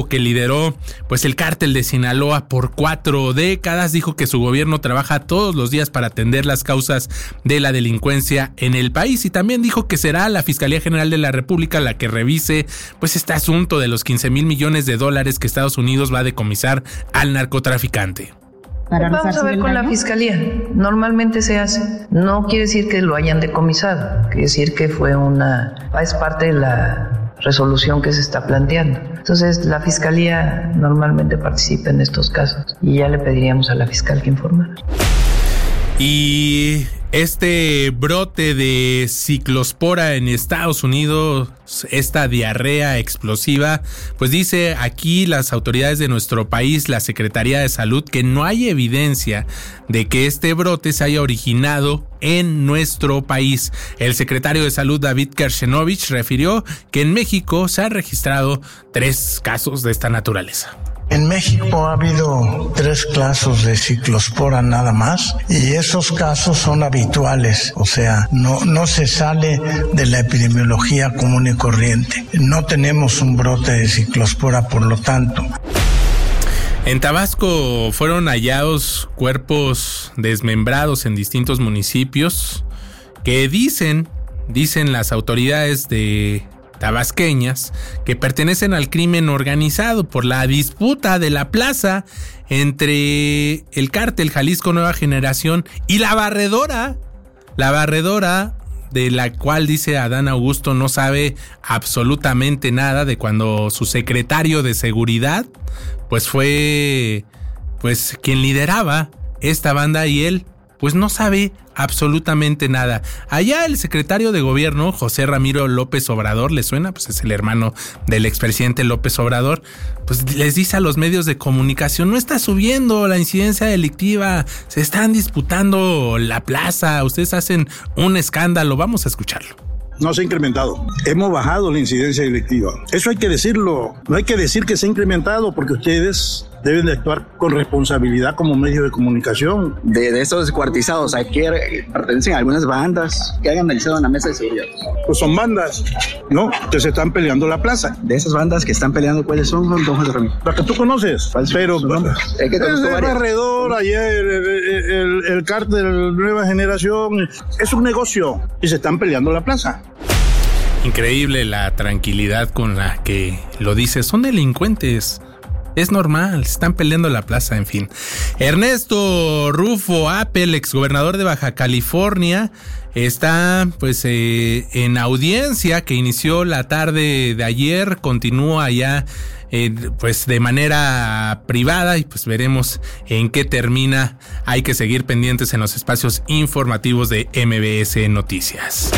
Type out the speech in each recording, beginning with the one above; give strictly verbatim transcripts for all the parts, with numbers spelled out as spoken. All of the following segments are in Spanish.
que lideró pues el cártel de Sinaloa por cuatro décadas, dijo que su gobierno trabaja todos los días para atender las causas de la delincuencia en el país, y también dijo que será la Fiscalía General de la República la que revise pues este asunto de los quince mil millones de dólares que Estados Unidos va a decomisar al narcotraficante. Vamos a ver con la fiscalía. Normalmente se hace. No quiere decir que lo hayan decomisado. Quiere decir que fue una... es parte de la resolución que se está planteando. Entonces, la fiscalía normalmente participa en estos casos y ya le pediríamos a la fiscal que informara. Y este brote de ciclospora en Estados Unidos, esta diarrea explosiva, pues dice aquí las autoridades de nuestro país, la Secretaría de Salud, que no hay evidencia de que este brote se haya originado en nuestro país. El secretario de Salud, David Kershenovich, refirió que en México se han registrado tres casos de esta naturaleza. En México ha habido tres casos de ciclospora nada más, y esos casos son habituales, o sea, no, no se sale de la epidemiología común y corriente. No tenemos un brote de ciclospora, por lo tanto. En Tabasco fueron hallados cuerpos desmembrados en distintos municipios que dicen, dicen las autoridades de tabasqueñas, que pertenecen al crimen organizado por la disputa de la plaza entre el cártel Jalisco Nueva Generación y la barredora, la barredora de la cual dice Adán Augusto no sabe absolutamente nada de cuando su secretario de seguridad pues fue pues quien lideraba esta banda, y él pues no sabe absolutamente nada. Allá el secretario de gobierno, José Ramiro López Obrador, ¿le suena? Pues es el hermano del expresidente López Obrador, pues les dice a los medios de comunicación, no está subiendo la incidencia delictiva, se están disputando la plaza, ustedes hacen un escándalo. Vamos a escucharlo. No se ha incrementado. Hemos bajado la incidencia delictiva. Eso hay que decirlo. No hay que decir que se ha incrementado, porque ustedes deben de actuar con responsabilidad como medio de comunicación. De, de estos descuartizados, hay que pertenecen a algunas bandas que hayan analizado en la mesa de seguridad. Pues son bandas, ¿no? Que se están peleando la plaza. De esas bandas que están peleando, ¿cuáles son, don José Ramírez? Las que tú conoces. Pero es que es el barredor, ayer el, el, el, el cártel Nueva Generación. Es un negocio y se están peleando la plaza. Increíble la tranquilidad con la que lo dice. Son delincuentes. Es normal, se están peleando la plaza, en fin. Ernesto Rufo Apel, exgobernador de Baja California, está pues eh, en audiencia que inició la tarde de ayer, continúa ya eh, pues de manera privada, y pues veremos en qué termina. Hay que seguir pendientes en los espacios informativos de M B S Noticias.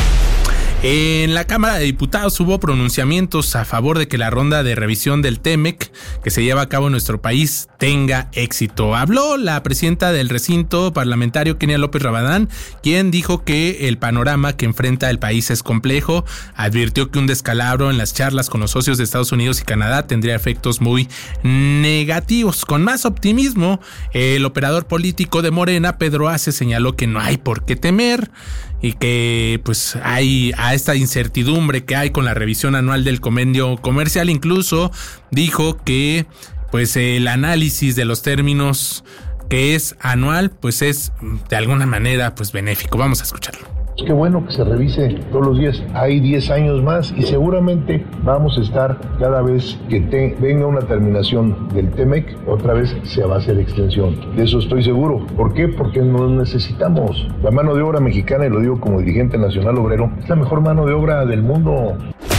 En la Cámara de Diputados hubo pronunciamientos a favor de que la ronda de revisión del TEMEC que se lleva a cabo en nuestro país tenga éxito. Habló la presidenta del recinto parlamentario, Kenia López Rabadán, quien dijo que el panorama que enfrenta el país es complejo. Advirtió que un descalabro en las charlas con los socios de Estados Unidos y Canadá tendría efectos muy negativos. Con más optimismo, el operador político de Morena, Pedro Ace, señaló que no hay por qué temer y que pues hay a esta incertidumbre que hay con la revisión anual del convenio comercial. Incluso dijo que pues el análisis de los términos que es anual pues es de alguna manera pues benéfico. Vamos a escucharlo. Qué bueno que se revise todos los días. Hay diez años más y seguramente vamos a estar cada vez que te, venga una terminación del TEMEC, otra vez se va a hacer extensión. De eso estoy seguro. ¿Por qué? Porque nos necesitamos. La mano de obra mexicana, y lo digo como dirigente nacional obrero, es la mejor mano de obra del mundo.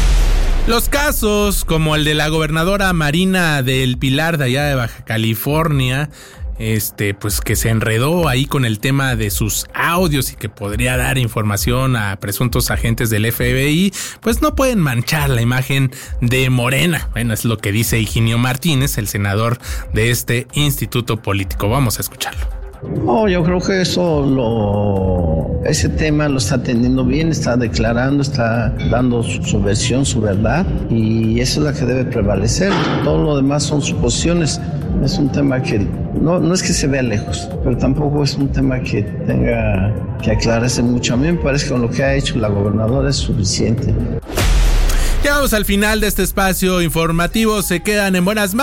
Los casos como el de la gobernadora Marina del Pilar de allá de Baja California, este, pues que se enredó ahí con el tema de sus audios y que podría dar información a presuntos agentes del F B I, pues no pueden manchar la imagen de Morena. Bueno, es lo que dice Higinio Martínez, el senador de este instituto político. Vamos a escucharlo. Oh, yo creo que eso lo, ese tema lo está atendiendo bien, está declarando, está dando su, su versión, su verdad, y eso es la que debe prevalecer. Todo lo demás son suposiciones. Es un tema que no, no es que se vea lejos, pero tampoco es un tema que tenga que aclararse mucho. A mí me parece que con lo que ha hecho la gobernadora es suficiente. Llegamos al final de este espacio informativo. Se quedan en buenas manos.